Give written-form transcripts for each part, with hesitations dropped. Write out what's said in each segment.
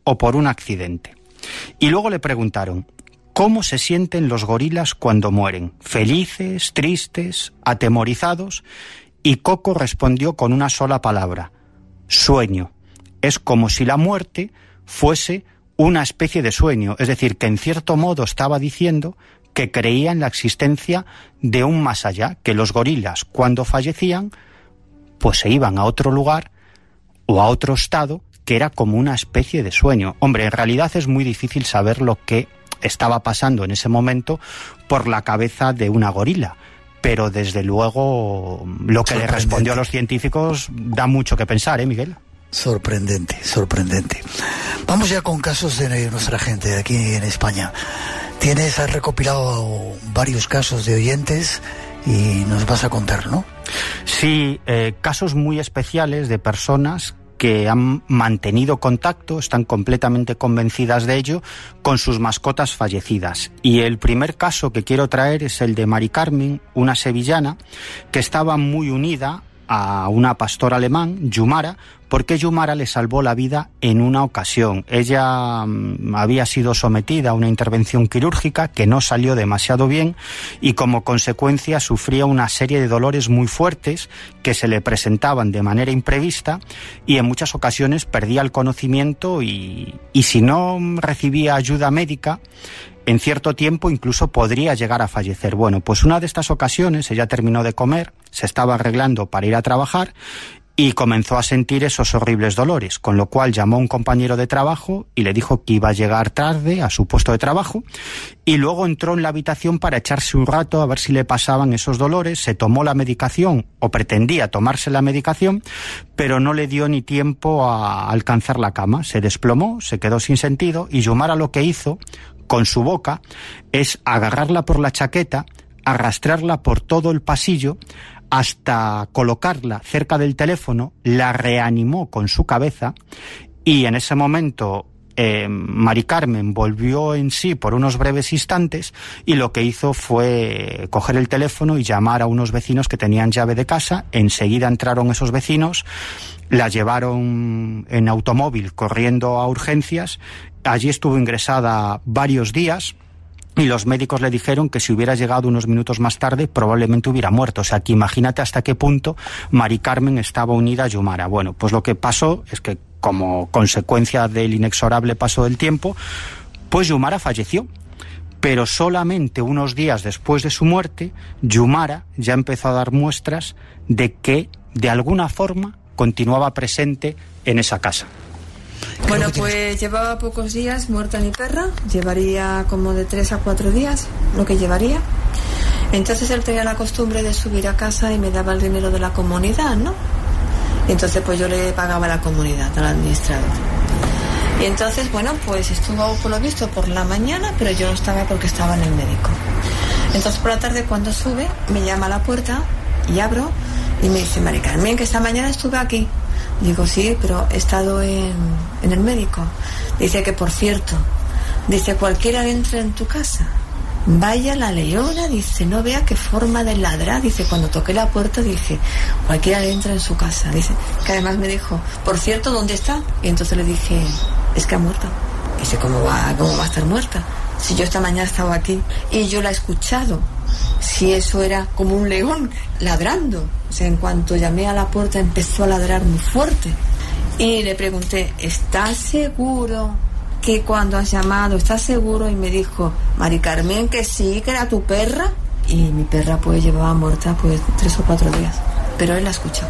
o por un accidente. Y luego le preguntaron: ¿cómo se sienten los gorilas cuando mueren? ¿Felices, tristes, atemorizados? Y Coco respondió con una sola palabra: sueño. Es como si la muerte fuese una especie de sueño, es decir, que en cierto modo estaba diciendo que creía en la existencia de un más allá, que los gorilas cuando fallecían pues se iban a otro lugar o a otro estado, que era como una especie de sueño. Hombre, en realidad es muy difícil saber lo que estaba pasando en ese momento por la cabeza de una gorila, pero desde luego lo que le respondió a los científicos da mucho que pensar, Miguel. Sorprendente. Vamos ya con casos de nuestra gente aquí en España. Has recopilado varios casos de oyentes y nos vas a contar, ¿no? Sí, casos muy especiales de personas que han mantenido contacto, están completamente convencidas de ello, con sus mascotas fallecidas. Y el primer caso que quiero traer es el de Mari Carmen, una sevillana que estaba muy unida a una pastora alemán, Yumara, porque Yumara le salvó la vida en una ocasión. Ella había sido sometida a una intervención quirúrgica que no salió demasiado bien y como consecuencia sufría una serie de dolores muy fuertes que se le presentaban de manera imprevista y en muchas ocasiones perdía el conocimiento y si no recibía ayuda médica, en cierto tiempo incluso podría llegar a fallecer. Bueno, pues una de estas ocasiones ella terminó de comer, se estaba arreglando para ir a trabajar y comenzó a sentir esos horribles dolores, con lo cual llamó a un compañero de trabajo y le dijo que iba a llegar tarde a su puesto de trabajo y luego entró en la habitación para echarse un rato a ver si le pasaban esos dolores, se tomó la medicación o pretendía tomarse la medicación, pero no le dio ni tiempo a alcanzar la cama, se desplomó, se quedó sin sentido y Yumara lo que hizo con su boca es agarrarla por la chaqueta, arrastrarla por todo el pasillo hasta colocarla cerca del teléfono, la reanimó con su cabeza y en ese momento Mari Carmen volvió en sí por unos breves instantes y lo que hizo fue coger el teléfono y llamar a unos vecinos que tenían llave de casa. Enseguida entraron esos vecinos, la llevaron en automóvil corriendo a urgencias. Allí estuvo ingresada varios días y los médicos le dijeron que si hubiera llegado unos minutos más tarde probablemente hubiera muerto. O sea que imagínate hasta qué punto Mari Carmen estaba unida a Yumara. Bueno, pues lo que pasó es que como consecuencia del inexorable paso del tiempo, pues Yumara falleció. Pero solamente unos días después de su muerte, Yumara ya empezó a dar muestras de que de alguna forma continuaba presente en esa casa. Bueno, pues llevaba pocos días muerta mi perra, llevaría como de 3 a 4 días, lo que llevaría. Entonces él tenía la costumbre de subir a casa y me daba el dinero de la comunidad, ¿no? Y entonces pues yo le pagaba a la comunidad, al administrador. Y entonces, bueno, pues estuvo por lo visto por la mañana, pero yo no estaba porque estaba en el médico. Entonces por la tarde cuando sube, me llama a la puerta y abro y me dice: Mari Carmen, que esta mañana estuve aquí. Digo, sí, pero he estado en el médico. Dice que, por cierto, dice, cualquiera entra en tu casa, vaya la leona, dice, no vea qué forma de ladrar. Dice, cuando toqué la puerta, dije, cualquiera entra en su casa. Dice, que además me dijo, por cierto, ¿dónde está? Y entonces le dije, es que ha muerto. Dice, ¿cómo va a estar muerta? Si yo esta mañana estaba aquí y yo la he escuchado. Si eso era como un león ladrando. O sea, en cuanto llamé a la puerta empezó a ladrar muy fuerte. Y le pregunté, ¿estás seguro que cuando has llamado, estás seguro? Y me dijo, Mari Carmen, que sí, que era tu perra. Y mi perra pues llevaba muerta pues 3 o 4 días. Pero él la escuchó.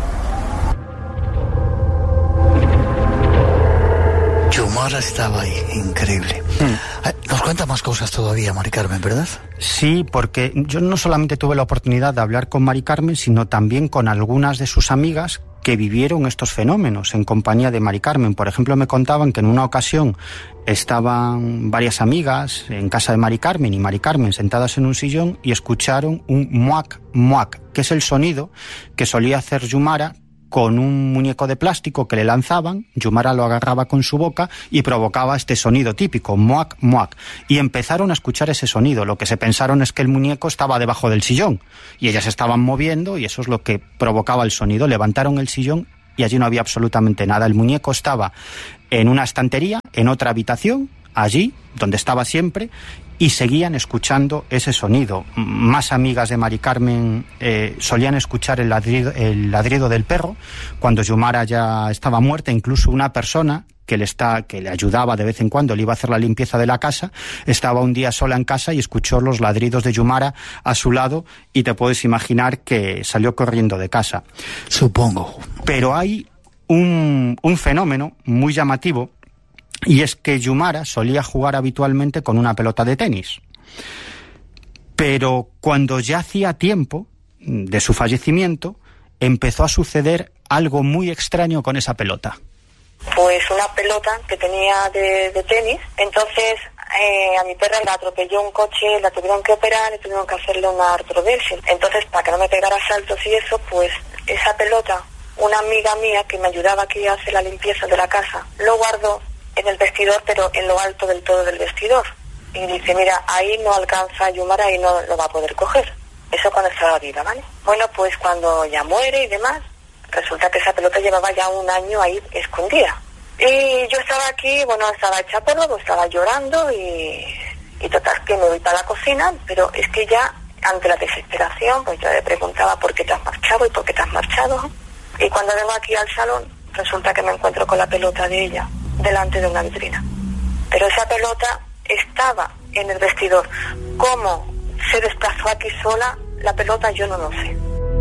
Yumara estaba ahí, increíble. Nos cuenta más cosas todavía, Mari Carmen, ¿verdad? Sí, porque yo no solamente tuve la oportunidad de hablar con Mari Carmen, sino también con algunas de sus amigas que vivieron estos fenómenos en compañía de Mari Carmen. Por ejemplo, me contaban que en una ocasión estaban varias amigas en casa de Mari Carmen y Mari Carmen sentadas en un sillón y escucharon un muac, muac, que es el sonido que solía hacer Yumara con un muñeco de plástico que le lanzaban. Yumara lo agarraba con su boca y provocaba este sonido típico, muac, muac. Y empezaron a escuchar ese sonido. Lo que se pensaron es que el muñeco estaba debajo del sillón y ellas estaban moviendo y eso es lo que provocaba el sonido. Levantaron el sillón y allí no había absolutamente nada. El muñeco estaba en una estantería, en otra habitación, allí, donde estaba siempre, y seguían escuchando ese sonido. Más amigas de Mari Carmen solían escuchar el ladrido del perro cuando Yumara ya estaba muerta. Incluso una persona que le ayudaba de vez en cuando, le iba a hacer la limpieza de la casa, estaba un día sola en casa y escuchó los ladridos de Yumara a su lado, y te puedes imaginar que salió corriendo de casa. Supongo. Pero hay un fenómeno muy llamativo, y es que Yumara solía jugar habitualmente con una pelota de tenis. Pero cuando ya hacía tiempo de su fallecimiento, empezó a suceder algo muy extraño con esa pelota. Pues una pelota que tenía de tenis. Entonces a mi perra la atropelló un coche, la tuvieron que operar y tuvieron que hacerle una artrodesis. Entonces, para que no me pegara saltos y eso, pues esa pelota, una amiga mía que me ayudaba aquí a hacer la limpieza de la casa, lo guardó en el vestidor, pero en lo alto del todo del vestidor. Y dice, mira, ahí no alcanza Yumara y no lo va a poder coger. Eso cuando estaba viva, ¿vale? Bueno, pues cuando ya muere y demás, resulta que esa pelota llevaba ya un año ahí escondida. Y yo estaba aquí, bueno, estaba hecha polvo, estaba llorando y total que me voy para la cocina, pero es que ya, ante la desesperación, pues yo le preguntaba por qué te has marchado y por qué te has marchado. Y cuando vengo aquí al salón, resulta que me encuentro con la pelota de ella delante de una vitrina. Pero esa pelota estaba en el vestidor. ¿Cómo se desplazó aquí sola la pelota? Yo no lo sé.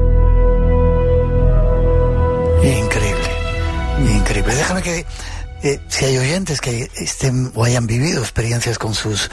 Increíble. Déjame que, si hay oyentes que estén o hayan vivido experiencias con sus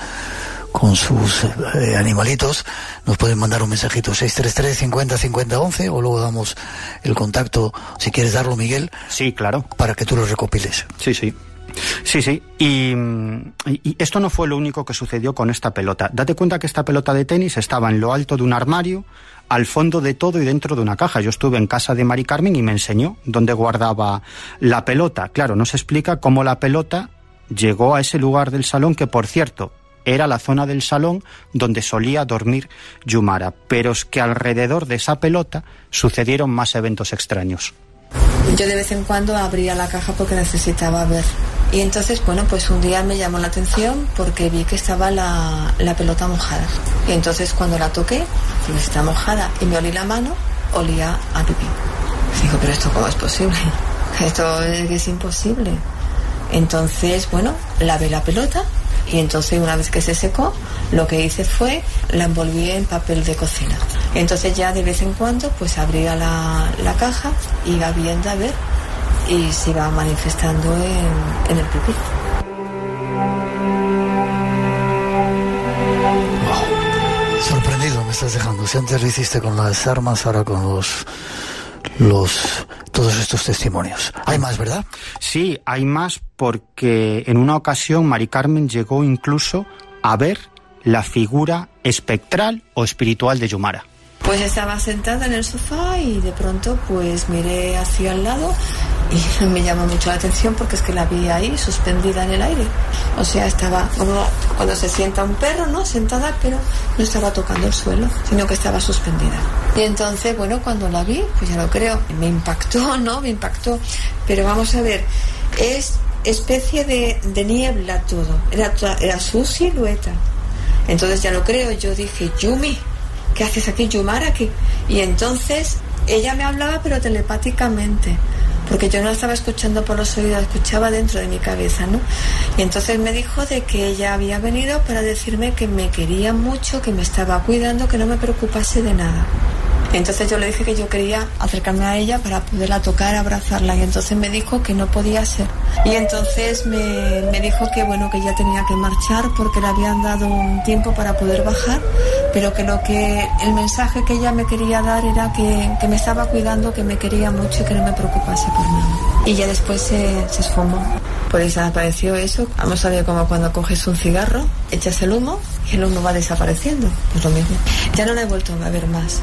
animalitos, nos pueden mandar un mensajito 633 50 50 11, o luego damos el contacto, si quieres darlo, Miguel. Sí, claro. Para que tú lo recopiles. Sí. Y esto no fue lo único que sucedió con esta pelota. Date cuenta que esta pelota de tenis estaba en lo alto de un armario, al fondo de todo y dentro de una caja. Yo estuve en casa de Mari Carmen y me enseñó dónde guardaba la pelota. Claro, no se explica cómo la pelota llegó a ese lugar del salón, que por cierto era la zona del salón donde solía dormir Yumara. Pero es que alrededor de esa pelota sucedieron más eventos extraños. Yo de vez en cuando abría la caja porque necesitaba ver. Y entonces, bueno, pues un día me llamó la atención porque vi que estaba la pelota mojada. Y entonces cuando la toqué, pues está mojada, y me olí la mano, olía a pipí. Digo, pero ¿esto cómo es posible? Esto es imposible. Entonces, bueno, lavé la pelota, y entonces una vez que se secó, lo que hice fue la envolví en papel de cocina. Entonces ya de vez en cuando pues abría la caja, iba viendo a ver, y se iba manifestando en el pipí. Wow. Sorprendido me estás dejando. Si antes lo hiciste con las armas, ahora con todos estos testimonios. Hay más, ¿verdad? Sí, hay más, porque en una ocasión Mari Carmen llegó incluso a ver la figura espectral o espiritual de Yumara. Pues estaba sentada en el sofá y de pronto pues miré hacia el lado y me llamó mucho la atención porque es que la vi ahí suspendida en el aire. O sea, estaba como cuando se sienta un perro, ¿no? Sentada, pero no estaba tocando el suelo, sino que estaba suspendida. Y entonces, bueno, cuando la vi, pues ya lo creo, me impactó, ¿no? Me impactó. Pero vamos a ver, es especie de niebla todo. Era su silueta. Entonces ya lo creo, yo dije, Yumi, ¿qué haces aquí, Yumara? Y entonces ella me hablaba, pero telepáticamente, porque yo no la estaba escuchando por los oídos, escuchaba dentro de mi cabeza, ¿no? Y entonces me dijo de que ella había venido para decirme que me quería mucho, que me estaba cuidando, que no me preocupase de nada. Entonces yo le dije que yo quería acercarme a ella para poderla tocar, abrazarla, y entonces me dijo que no podía ser. Y entonces me dijo que bueno, que ya tenía que marchar porque le habían dado un tiempo para poder bajar, pero que el mensaje que ella me quería dar era que me estaba cuidando, que me quería mucho y que no me preocupase por nada. Y ya después se esfumó. Pues desapareció eso. Vamos a ver, como cuando coges un cigarro, echas el humo y el humo va desapareciendo. Pues lo mismo. Ya no la he vuelto a ver más.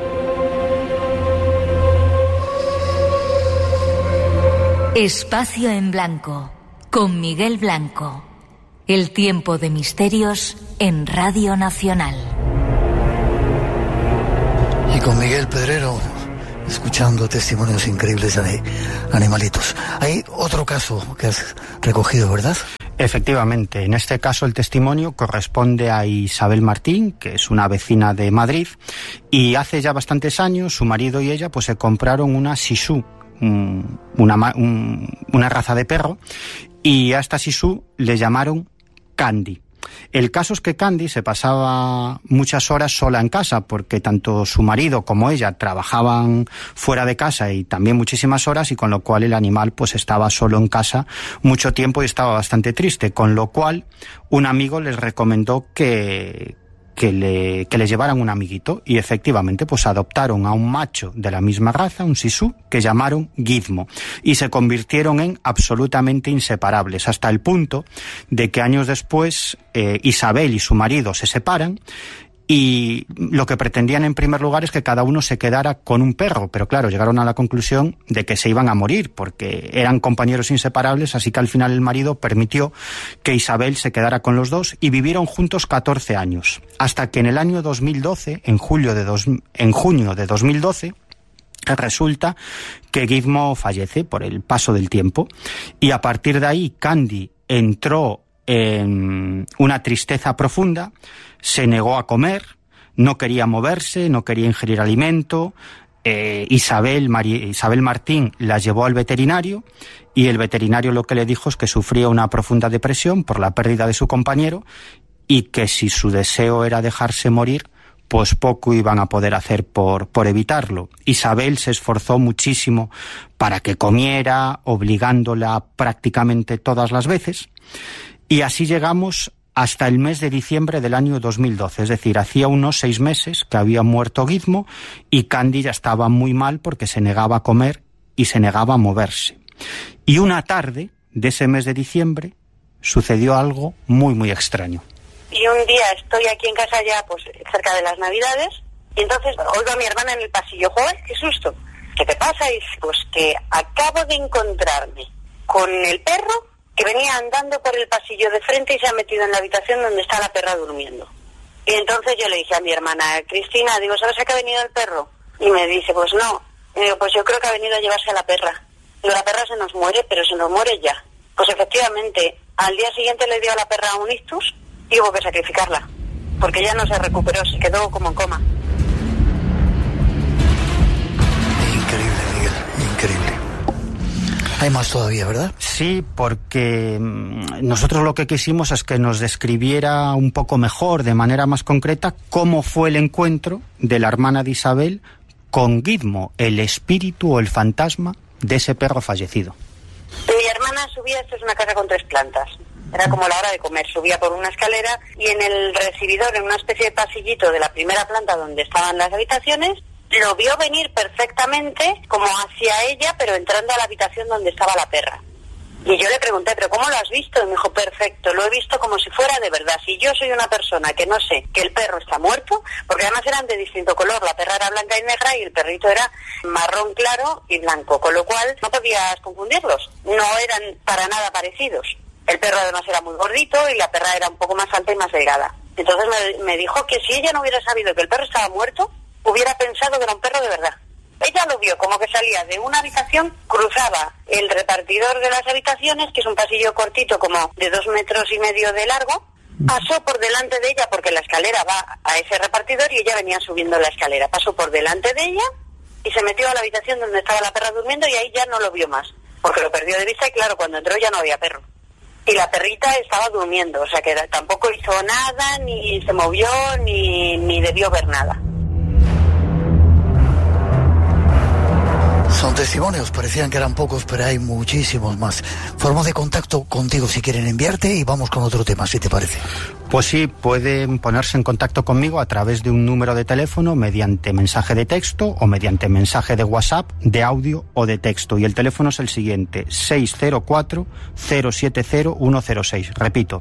Espacio en Blanco, con Miguel Blanco. El tiempo de misterios en Radio Nacional. Y con Miguel Pedrero, escuchando testimonios increíbles de animalitos. Hay otro caso que has recogido, ¿verdad? Efectivamente, en este caso el testimonio corresponde a Isabel Martín, que es una vecina de Madrid, y hace ya bastantes años su marido y ella pues se compraron una Shih Tzu, una raza de perro, y a esta Shih Tzu le llamaron Candy. El caso es que Candy se pasaba muchas horas sola en casa porque tanto su marido como ella trabajaban fuera de casa y también muchísimas horas, y con lo cual el animal pues estaba solo en casa mucho tiempo y estaba bastante triste, con lo cual un amigo les recomendó que le llevaran un amiguito, y efectivamente pues adoptaron a un macho de la misma raza, un Shih Tzu, que llamaron Gizmo, y se convirtieron en absolutamente inseparables, hasta el punto de que años después Isabel y su marido se separan, y lo que pretendían en primer lugar es que cada uno se quedara con un perro, pero claro, llegaron a la conclusión de que se iban a morir porque eran compañeros inseparables, así que al final el marido permitió que Isabel se quedara con los dos y vivieron juntos 14 años, hasta que en el año 2012, en junio de 2012, resulta que Gizmo fallece por el paso del tiempo, y a partir de ahí Candy entró en una tristeza profunda, se negó a comer, no quería moverse, no quería ingerir alimento. Isabel Martín la llevó al veterinario, y el veterinario lo que le dijo es que sufría una profunda depresión por la pérdida de su compañero, y que si su deseo era dejarse morir, pues poco iban a poder hacer por evitarlo. Isabel se esforzó muchísimo para que comiera, obligándola prácticamente todas las veces, y así llegamos hasta el mes de diciembre del año 2012, es decir, hacía unos 6 meses que había muerto Gizmo, y Candy ya estaba muy mal porque se negaba a comer y se negaba a moverse. Y una tarde de ese mes de diciembre sucedió algo muy, muy extraño. Y un día estoy aquí en casa ya, pues cerca de las Navidades, y entonces oigo a mi hermana en el pasillo: ¡joder, qué susto! ¿Qué te pasa? Y pues que acabo de encontrarme con el perro que venía andando por el pasillo de frente y se ha metido en la habitación donde está la perra durmiendo. Y entonces yo le dije a mi hermana: Cristina, digo, ¿sabes a qué ha venido el perro? Y me dice: pues no. Y digo: pues yo creo que ha venido a llevarse a la perra. Digo: la perra se nos muere, pero se nos muere ya. Pues efectivamente, al día siguiente le dio a la perra un ictus y hubo que sacrificarla, porque ya no se recuperó, se quedó como en coma. Increíble, Miguel, increíble. Hay más todavía, ¿verdad? Sí, porque nosotros lo que quisimos es que nos describiera un poco mejor, de manera más concreta, cómo fue el encuentro de la hermana de Isabel con Gizmo, el espíritu o el fantasma de ese perro fallecido. Mi hermana subía, esto es una casa con 3 plantas, era como la hora de comer, subía por una escalera y en el recibidor, en una especie de pasillito de la primera planta donde estaban las habitaciones, lo vio venir perfectamente como hacia ella, pero entrando a la habitación donde estaba la perra. Y yo le pregunté: ¿pero cómo lo has visto? Y me dijo: perfecto, lo he visto como si fuera de verdad. Si yo soy una persona que no sé que el perro está muerto, porque además eran de distinto color, la perra era blanca y negra y el perrito era marrón claro y blanco, con lo cual no podías confundirlos, no eran para nada parecidos. El perro además era muy gordito y la perra era un poco más alta y más delgada. Entonces me dijo que si ella no hubiera sabido que el perro estaba muerto, hubiera pensado que era un perro de verdad. Ella lo vio como que salía de una habitación, cruzaba el repartidor de las habitaciones, que es un pasillo cortito como de 2,5 metros de largo, pasó por delante de ella porque la escalera va a ese repartidor y ella venía subiendo la escalera. Pasó por delante de ella y se metió a la habitación donde estaba la perra durmiendo, y ahí ya no lo vio más, porque lo perdió de vista y claro, cuando entró ya no había perro. Y la perrita estaba durmiendo, o sea que tampoco hizo nada, ni se movió, ni debió ver nada. Son testimonios, parecían que eran pocos, pero hay muchísimos más. Formas de contacto contigo si quieren enviarte, y vamos con otro tema, si te parece. Pues sí, pueden ponerse en contacto conmigo a través de un número de teléfono, mediante mensaje de texto o mediante mensaje de WhatsApp, de audio o de texto. Y el teléfono es el siguiente: 604-070-106. Repito,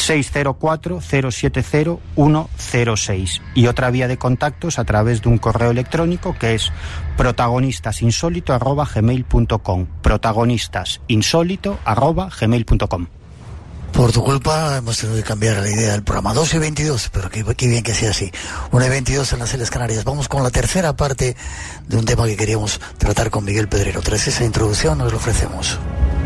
604-070-106. Y otra vía de contacto es a través de un correo electrónico que es protagonistasinsolito@gmail.com. protagonistasinsolito@gmail.com. Por tu culpa hemos tenido que cambiar la idea del programa. 12:22, pero qué bien que sea así. 1:22 en las Islas Canarias. Vamos con la tercera parte de un tema que queríamos tratar con Miguel Pedrero. Tras esa introducción nos lo ofrecemos.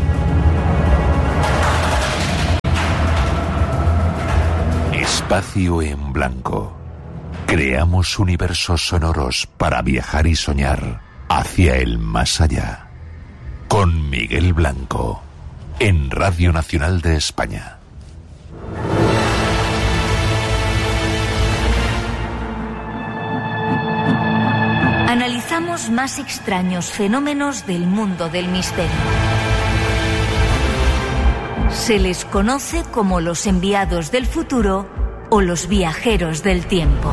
Espacio en blanco. Creamos universos sonoros para viajar y soñar hacia el más allá. Con Miguel Blanco, en Radio Nacional de España. Analizamos más extraños fenómenos del mundo del misterio. Se les conoce como los enviados del futuro o los viajeros del tiempo.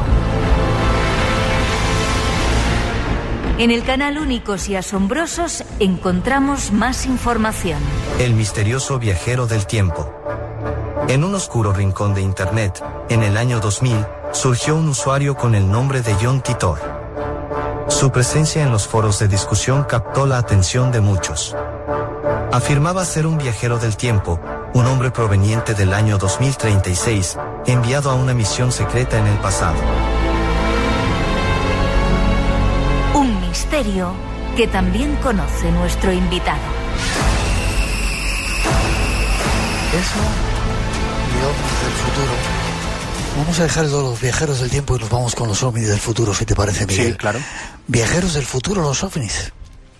En el canal Únicos y Asombrosos encontramos más información. El misterioso viajero del tiempo. En un oscuro rincón de Internet, en el año 2000, surgió un usuario con el nombre de John Titor. Su presencia en los foros de discusión captó la atención de muchos. Afirmaba ser un viajero del tiempo, un hombre proveniente del año 2036, enviado a una misión secreta en el pasado. Un misterio que también conoce nuestro invitado. Eso y ovnis del futuro. Vamos a dejar los viajeros del tiempo y nos vamos con los ovnis del futuro, si te parece, Miguel. Sí, claro. ¿Viajeros del futuro, los ovnis?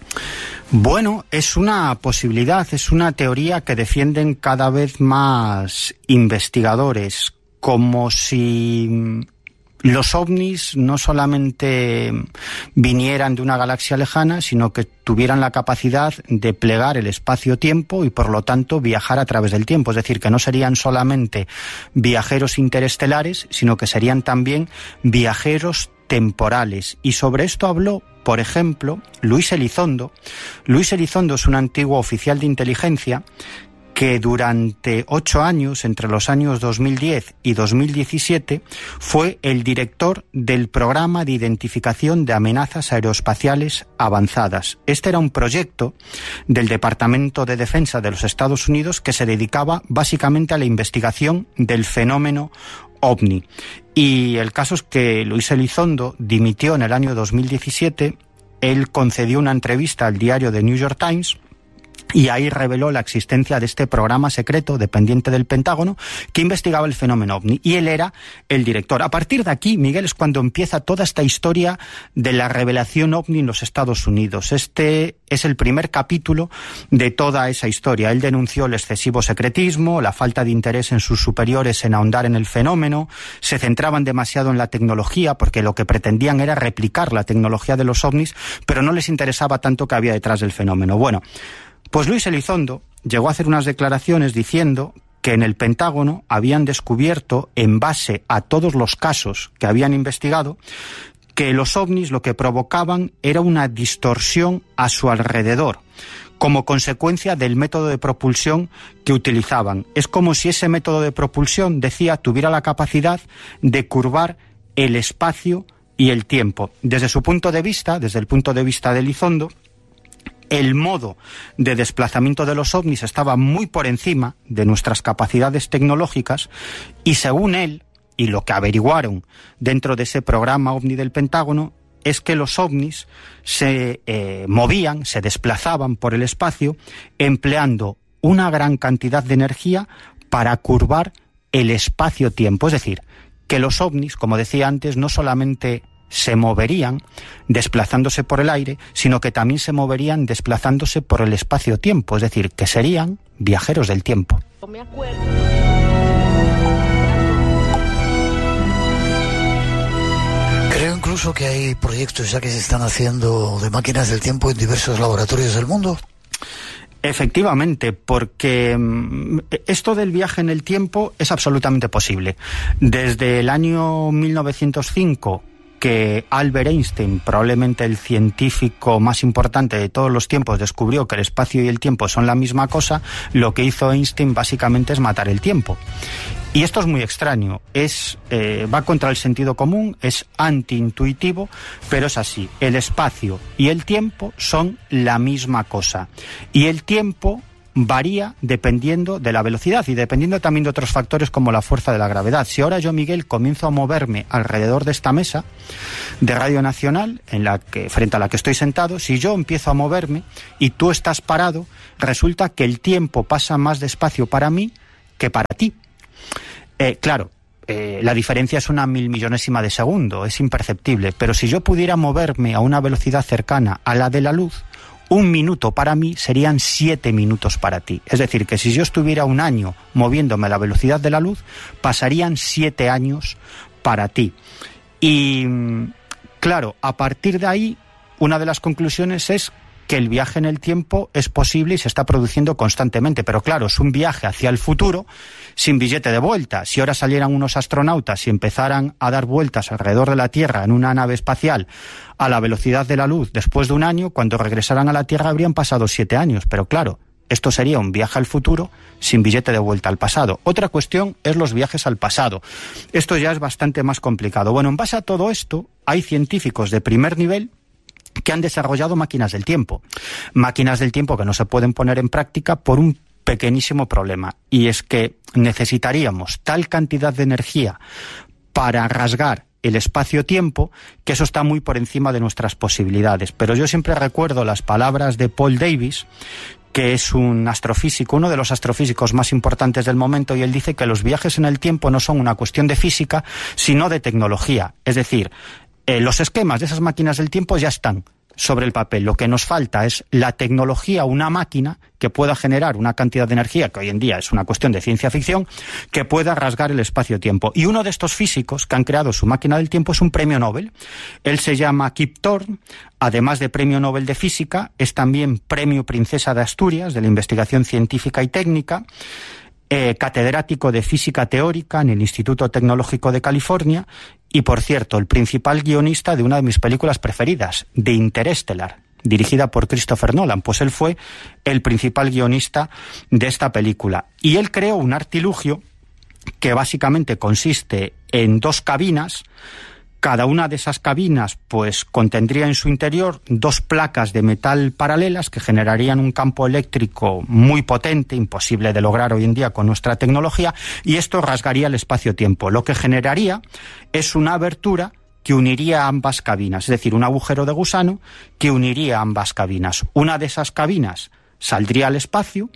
Bueno, es una posibilidad, es una teoría que defienden cada vez más investigadores, como si los ovnis no solamente vinieran de una galaxia lejana, sino que tuvieran la capacidad de plegar el espacio-tiempo y, por lo tanto, viajar a través del tiempo. Es decir, que no serían solamente viajeros interestelares, sino que serían también viajeros temporales. Y sobre esto habló, por ejemplo, Luis Elizondo. Luis Elizondo es un antiguo oficial de inteligencia que durante 8 años, entre los años 2010 y 2017, fue el director del Programa de Identificación de Amenazas Aeroespaciales Avanzadas. Este era un proyecto del Departamento de Defensa de los Estados Unidos que se dedicaba básicamente a la investigación del fenómeno OVNI. Y el caso es que Luis Elizondo dimitió en el año 2017. Él concedió una entrevista al diario The New York Times y ahí reveló la existencia de este programa secreto dependiente del Pentágono que investigaba el fenómeno OVNI, y él era el director. A partir de aquí, Miguel, es cuando empieza toda esta historia de la revelación OVNI en los Estados Unidos. Este es el primer capítulo de toda esa historia. Él denunció el excesivo secretismo, la falta de interés en sus superiores en ahondar en el fenómeno, se centraban demasiado en la tecnología porque lo que pretendían era replicar la tecnología de los OVNIs, pero no les interesaba tanto que había detrás del fenómeno. Bueno, pues Luis Elizondo llegó a hacer unas declaraciones diciendo que en el Pentágono habían descubierto, en base a todos los casos que habían investigado, que los ovnis lo que provocaban era una distorsión a su alrededor, como consecuencia del método de propulsión que utilizaban. Es como si ese método de propulsión, decía, tuviera la capacidad de curvar el espacio y el tiempo. Desde su punto de vista, desde el punto de vista de Elizondo, el modo de desplazamiento de los ovnis estaba muy por encima de nuestras capacidades tecnológicas y, según él, y lo que averiguaron dentro de ese programa OVNI del Pentágono, es que los ovnis se movían, se desplazaban por el espacio empleando una gran cantidad de energía para curvar el espacio-tiempo. Es decir, que los ovnis, como decía antes, no solamente se moverían desplazándose por el aire, sino que también se moverían desplazándose por el espacio-tiempo, es decir, que serían viajeros del tiempo. Me acuerdo. Creo incluso que hay proyectos ya que se están haciendo de máquinas del tiempo en diversos laboratorios del mundo. Efectivamente, porque esto del viaje en el tiempo es absolutamente posible. Desde el año 1905, que Albert Einstein, probablemente el científico más importante de todos los tiempos, descubrió que el espacio y el tiempo son la misma cosa, lo que hizo Einstein básicamente es matar el tiempo. Y esto es muy extraño, va contra el sentido común, es antiintuitivo, pero es así. El espacio y el tiempo son la misma cosa. Y el tiempo varía dependiendo de la velocidad y dependiendo también de otros factores como la fuerza de la gravedad. Si ahora yo, Miguel, comienzo a moverme alrededor de esta mesa de Radio Nacional, frente a la que estoy sentado, si yo empiezo a moverme y tú estás parado, resulta que el tiempo pasa más despacio para mí que para ti. Claro, la diferencia es una 1000.000.000ésima de segundo, es imperceptible, pero si yo pudiera moverme a una velocidad cercana a la de la luz, 1 minuto para mí serían 7 minutos para ti. Es decir, que si yo estuviera 1 año moviéndome a la velocidad de la luz, pasarían 7 años para ti. Y claro, a partir de ahí, una de las conclusiones es que el viaje en el tiempo es posible y se está produciendo constantemente. Pero claro, es un viaje hacia el futuro sin billete de vuelta. Si ahora salieran unos astronautas y empezaran a dar vueltas alrededor de la Tierra en una nave espacial a la velocidad de la luz después de 1 año, cuando regresaran a la Tierra habrían pasado 7 años. Pero claro, esto sería un viaje al futuro sin billete de vuelta al pasado. Otra cuestión es los viajes al pasado. Esto ya es bastante más complicado. Bueno, en base a todo esto, hay científicos de primer nivel que han desarrollado máquinas del tiempo. Máquinas del tiempo que no se pueden poner en práctica por un pequeñísimo problema, y es que necesitaríamos tal cantidad de energía para rasgar el espacio-tiempo que eso está muy por encima de nuestras posibilidades. Pero yo siempre recuerdo las palabras de Paul Davies, que es un astrofísico, uno de los astrofísicos más importantes del momento, y él dice que los viajes en el tiempo no son una cuestión de física, sino de tecnología. Es decir, los esquemas de esas máquinas del tiempo ya están sobre el papel. Lo que nos falta es la tecnología, una máquina que pueda generar una cantidad de energía, que hoy en día es una cuestión de ciencia ficción, que pueda rasgar el espacio-tiempo. Y uno de estos físicos que han creado su máquina del tiempo es un premio Nobel. Él se llama Kip Thorne. Además de premio Nobel de Física, es también premio Princesa de Asturias de la investigación científica y técnica, catedrático de física teórica en el Instituto Tecnológico de California y, por cierto, el principal guionista de una de mis películas preferidas, de Interestelar, dirigida por Christopher Nolan. Pues él fue el principal guionista de esta película. Y él creó un artilugio que básicamente consiste en 2 cabinas. Cada una de esas cabinas pues contendría en su interior 2 placas de metal paralelas que generarían un campo eléctrico muy potente, imposible de lograr hoy en día con nuestra tecnología, y esto rasgaría el espacio-tiempo. Lo que generaría es una abertura que uniría ambas cabinas, es decir, un agujero de gusano que uniría ambas cabinas. Una de esas cabinas saldría al espacio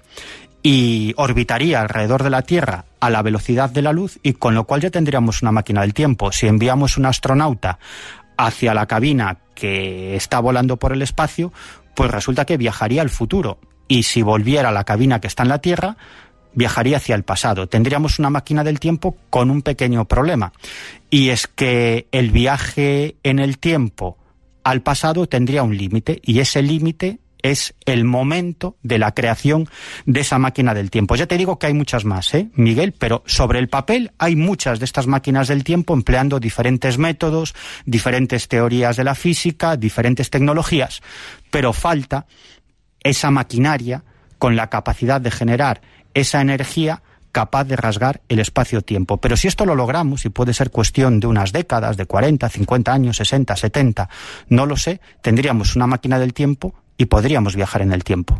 y orbitaría alrededor de la Tierra a la velocidad de la luz, y con lo cual ya tendríamos una máquina del tiempo. Si enviamos un astronauta hacia la cabina que está volando por el espacio, pues resulta que viajaría al futuro, y si volviera a la cabina que está en la Tierra, viajaría hacia el pasado. Tendríamos una máquina del tiempo con un pequeño problema, y es que el viaje en el tiempo al pasado tendría un límite, y ese límite es el momento de la creación de esa máquina del tiempo. Ya te digo que hay muchas más, Miguel, pero sobre el papel hay muchas de estas máquinas del tiempo empleando diferentes métodos, diferentes teorías de la física, diferentes tecnologías, pero falta esa maquinaria con la capacidad de generar esa energía capaz de rasgar el espacio-tiempo. Pero si esto lo logramos, y puede ser cuestión de unas décadas, de 40, 50 años, 60, 70, no lo sé, tendríamos una máquina del tiempo y podríamos viajar en el tiempo.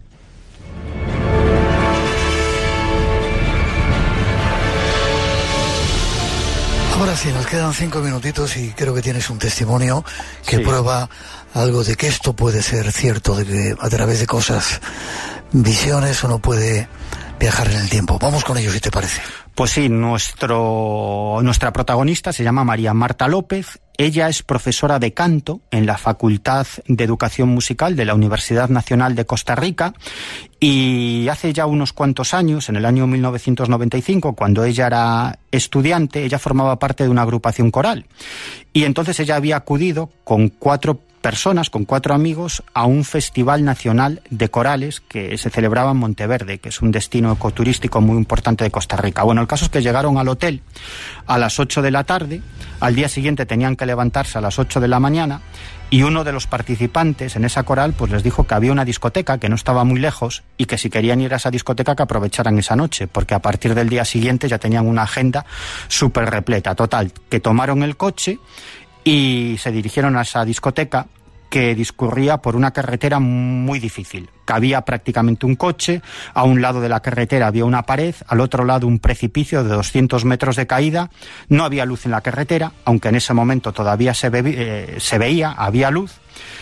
Ahora sí, nos quedan 5 minutitos y creo que tienes un testimonio que prueba algo de que esto puede ser cierto, de que a través de cosas, visiones, uno puede viajar en el tiempo. Vamos con ello, si te parece. Pues sí, nuestra protagonista se llama María Marta López. Ella es profesora de canto en la Facultad de Educación Musical de la Universidad Nacional de Costa Rica, y hace ya unos cuantos años, en el año 1995, cuando ella era estudiante, ella formaba parte de una agrupación coral, y entonces ella había acudido con 4 personas, con 4 amigos, a un festival nacional de corales que se celebraba en Monteverde, que es un destino ecoturístico muy importante de Costa Rica. Bueno, el caso es que llegaron al hotel a las 8 de la tarde, al día siguiente tenían que levantarse a las 8 de la mañana, y uno de los participantes en esa coral pues les dijo que había una discoteca que no estaba muy lejos, y que si querían ir a esa discoteca que aprovecharan esa noche, porque a partir del día siguiente ya tenían una agenda súper repleta. Total, que tomaron el coche y se dirigieron a esa discoteca que discurría por una carretera muy difícil. Cabía prácticamente un coche, a un lado de la carretera había una pared, al otro lado un precipicio de 200 metros de caída, no había luz en la carretera, aunque en ese momento todavía se veía, había luz.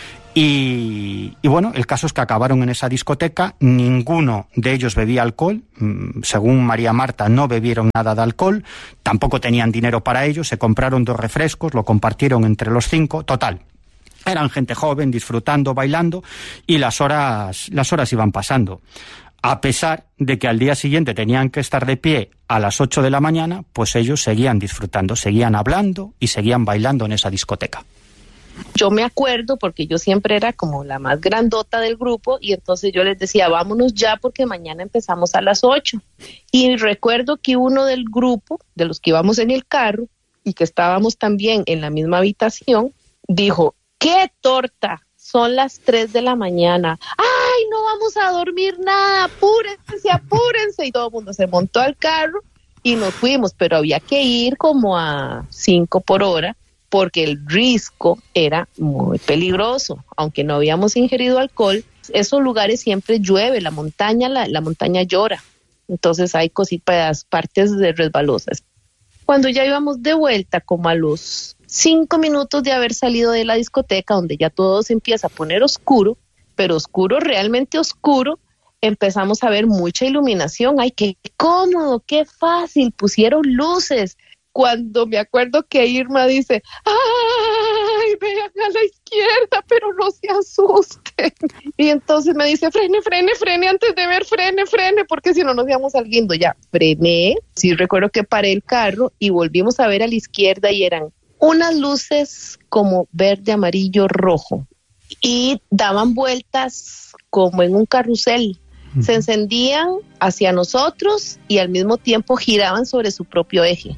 Y bueno, el caso es que acabaron en esa discoteca, ninguno de ellos bebía alcohol, según María Marta no bebieron nada de alcohol, tampoco tenían dinero para ello, se compraron 2 refrescos, lo compartieron entre los 5, total. Eran gente joven, disfrutando, bailando, y las horas iban pasando. A pesar de que al día siguiente tenían que estar de pie a las 8 de la mañana, pues ellos seguían disfrutando, seguían hablando y seguían bailando en esa discoteca. Yo me acuerdo porque yo siempre era como la más grandota del grupo y entonces yo les decía, vámonos ya porque mañana empezamos a las 8. Y recuerdo que uno del grupo, de los que íbamos en el carro y que estábamos también en la misma habitación, dijo, ¡qué torta! Son las 3 de la mañana. ¡Ay, no vamos a dormir nada! ¡Apúrense, apúrense! Y todo el mundo se montó al carro y nos fuimos, pero había que ir como a 5 por hora porque el risco era muy peligroso. Aunque no habíamos ingerido alcohol, esos lugares siempre llueve, la montaña llora. Entonces hay cositas, partes resbalosas. Cuando ya íbamos de vuelta, como a los 5 minutos de haber salido de la discoteca, donde ya todo se empieza a poner oscuro, pero oscuro, realmente oscuro, empezamos a ver mucha iluminación. ¡Ay, qué cómodo, qué fácil! Pusieron luces. Cuando me acuerdo que Irma dice, ¡ay, vean a la izquierda, pero no se asusten! Y entonces me dice, frene, antes de ver, frene, porque si no nos íbamos al guindo. Ya, frené. Sí, recuerdo que paré el carro y volvimos a ver a la izquierda y eran unas luces como verde, amarillo, rojo. Y daban vueltas como en un carrusel. Se encendían hacia nosotros y al mismo tiempo giraban sobre su propio eje.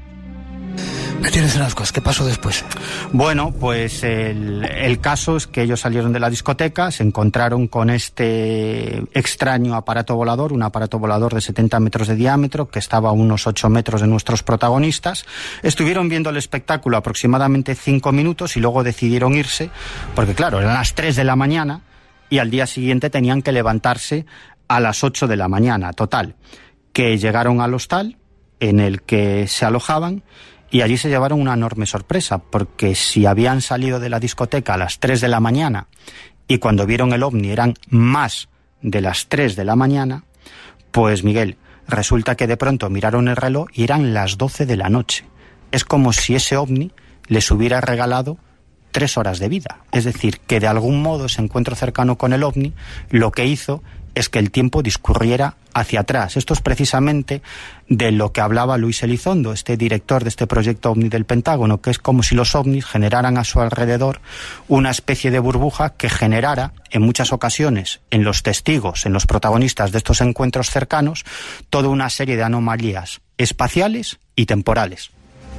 ¿Qué tienes en las cosas? ¿Qué pasó después? Bueno, pues el caso es que ellos salieron de la discoteca, se encontraron con este extraño aparato volador, un aparato volador de 70 metros de diámetro que estaba a unos 8 metros de nuestros protagonistas. Estuvieron viendo el espectáculo aproximadamente 5 minutos y luego decidieron irse, porque claro, eran las 3 de la mañana y al día siguiente tenían que levantarse a las 8 de la mañana. Total, que llegaron al hostal en el que se alojaban. Y allí se llevaron una enorme sorpresa, porque si habían salido de la discoteca a las 3 de la mañana y cuando vieron el ovni eran más de las 3 de la mañana, pues Miguel, resulta que de pronto miraron el reloj y eran las 12 de la noche. Es como si ese ovni les hubiera regalado 3 horas de vida. Es decir, que de algún modo ese encuentro cercano con el ovni lo que hizo es que el tiempo discurriera hacia atrás. Esto es precisamente de lo que hablaba Luis Elizondo, este director de este proyecto OVNI del Pentágono, que es como si los ovnis generaran a su alrededor una especie de burbuja que generara, en muchas ocasiones, en los testigos, en los protagonistas de estos encuentros cercanos, toda una serie de anomalías espaciales y temporales.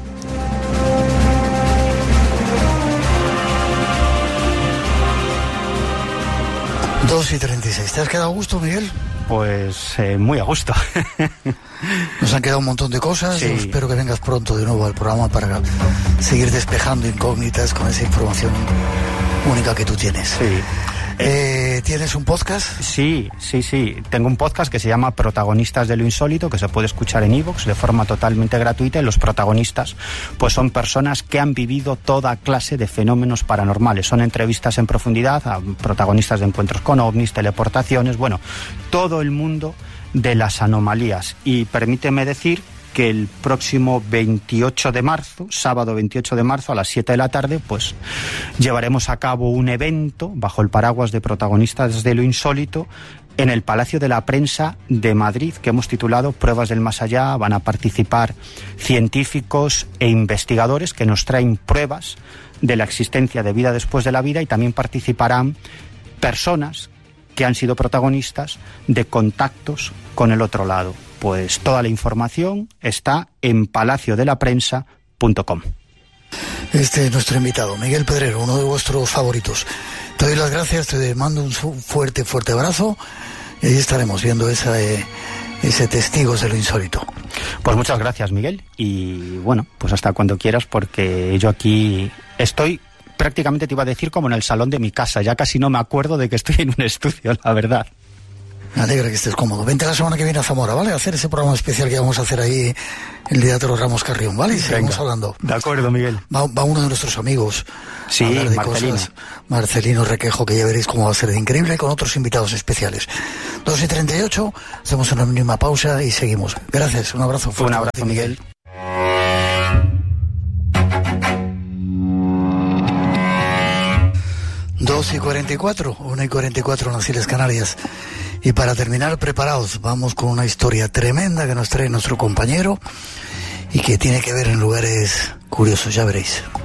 Dos y 36. ¿Te has quedado a gusto, Miguel? Pues muy a gusto. Nos han quedado un montón de cosas. Sí. Yo espero que vengas pronto de nuevo al programa para seguir despejando incógnitas con esa información única que tú tienes. Sí. ¿Tienes un podcast? Sí. Tengo un podcast que se llama Protagonistas de lo Insólito, que se puede escuchar en iVoox de forma totalmente gratuita. Y los protagonistas pues son personas que han vivido toda clase de fenómenos paranormales. Son entrevistas en profundidad a protagonistas de encuentros con ovnis, teleportaciones, bueno, todo el mundo de las anomalías. Y permíteme decir que el próximo 28 de marzo, sábado 28 de marzo a las 7 de la tarde, pues llevaremos a cabo un evento bajo el paraguas de Protagonistas de lo Insólito en el Palacio de la Prensa de Madrid, que hemos titulado Pruebas del Más Allá. Van a participar científicos e investigadores que nos traen pruebas de la existencia de vida después de la vida, y también participarán personas que han sido protagonistas de contactos con el otro lado. Pues toda la información está en palaciodelaPrensa.com. Este es nuestro invitado, Miguel Pedrero, uno de vuestros favoritos. Te doy las gracias, te mando un fuerte abrazo y ahí estaremos viendo ese Testigos de lo Insólito. Pues muchas gracias, Miguel, y bueno, pues hasta cuando quieras, porque yo aquí estoy prácticamente te iba a decir como en el salón de mi casa. Ya casi no me acuerdo de que estoy en un estudio, la verdad. Me alegra que estés cómodo. Vente la semana que viene a Zamora, ¿vale? A hacer ese programa especial que vamos a hacer ahí el Teatro Ramos Carrión, ¿vale? Y seguimos hablando. De acuerdo, Miguel. Va uno de nuestros amigos. Sí, Marcelino. Marcelino Requejo, que ya veréis cómo va a ser de increíble, con otros invitados especiales. 2:38, hacemos una mínima pausa y seguimos. Gracias, un abrazo fuerte. Un abrazo, Miguel. Dos y 44, 1:44 en las Islas Canarias. Y para terminar, preparados, vamos con una historia tremenda que nos trae nuestro compañero y que tiene que ver en lugares curiosos, ya veréis.